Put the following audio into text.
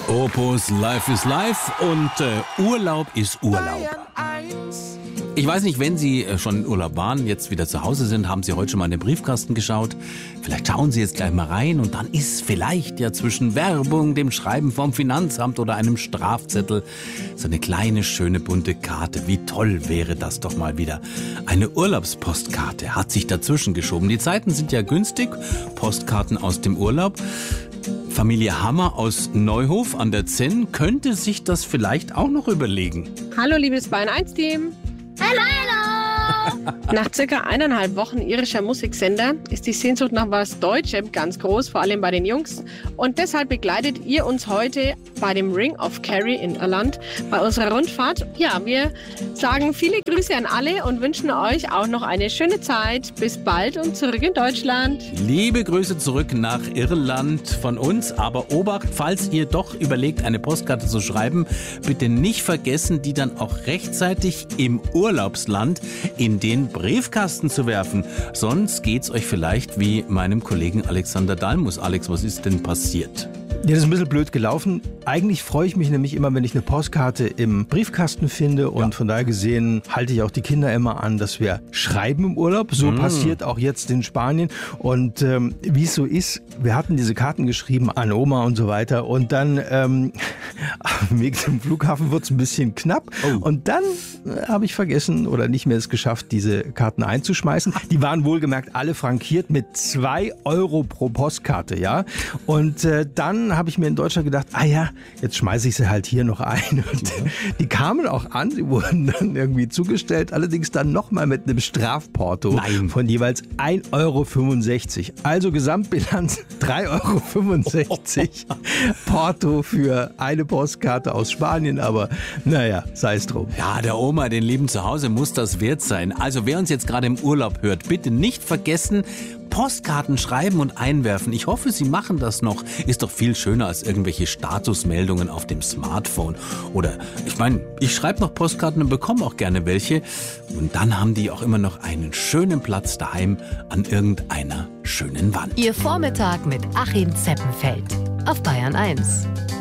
Opus Life is Life und Urlaub ist Urlaub. Ich weiß nicht, wenn Sie schon in Urlaub waren, jetzt wieder zu Hause sind, haben Sie heute schon mal in den Briefkasten geschaut. Vielleicht schauen Sie jetzt gleich mal rein und dann ist vielleicht ja zwischen Werbung, dem Schreiben vom Finanzamt oder einem Strafzettel so eine kleine, schöne, bunte Karte. Wie toll wäre das doch mal wieder. Eine Urlaubspostkarte hat sich dazwischen geschoben. Die Zeiten sind ja günstig. Postkarten aus dem Urlaub. Familie Hammer aus Neuhof an der Zenn könnte sich das vielleicht auch noch überlegen. Hallo, liebes Bayern 1 Team. Hallo! Nach circa 1,5 Wochen irischer Musiksender ist die Sehnsucht nach was Deutschem ganz groß, vor allem bei den Jungs. Und deshalb begleitet ihr uns heute bei dem Ring of Kerry in Irland bei unserer Rundfahrt. Ja, wir sagen viele Grüße an alle und wünschen euch auch noch eine schöne Zeit. Bis bald und zurück in Deutschland. Liebe Grüße zurück nach Irland von uns. Aber Obacht, falls ihr doch überlegt, eine Postkarte zu schreiben, bitte nicht vergessen, die dann auch rechtzeitig im Urlaubsland in den Briefkasten zu werfen. Sonst geht's euch vielleicht wie meinem Kollegen Alexander Dalmus. Alex, was ist denn passiert? Ja, das ist ein bisschen blöd gelaufen. Eigentlich freue ich mich nämlich immer, wenn ich eine Postkarte im Briefkasten finde. Und von daher gesehen halte ich auch die Kinder immer an, dass wir schreiben im Urlaub. So passiert auch jetzt in Spanien. Und wie es so ist, wir hatten diese Karten geschrieben an Oma und so weiter. Und dann auf dem Weg zum Flughafen wird es ein bisschen knapp. Oh. Und dann habe ich vergessen oder nicht mehr es geschafft, diese Karten einzuschmeißen. Die waren wohlgemerkt alle frankiert mit 2 Euro pro Postkarte. Ja? Und dann habe ich mir in Deutschland gedacht, jetzt schmeiße ich sie halt hier noch ein. Und die kamen auch an, sie wurden dann irgendwie zugestellt, allerdings dann nochmal mit einem Strafporto von jeweils 1,65 Euro. Also Gesamtbilanz 3,65 Euro Porto für eine Postkarte aus Spanien, aber naja, sei es drum. Ja, der Oma, den Lieben zu Hause muss das wert sein. Also wer uns jetzt gerade im Urlaub hört, bitte nicht vergessen, Postkarten schreiben und einwerfen. Ich hoffe, Sie machen das noch. Ist doch viel schöner als irgendwelche Statusmeldungen auf dem Smartphone. Oder, ich meine, ich schreibe noch Postkarten und bekomme auch gerne welche. Und dann haben die auch immer noch einen schönen Platz daheim an irgendeiner schönen Wand. Ihr Vormittag mit Achim Zeppenfeld auf Bayern 1.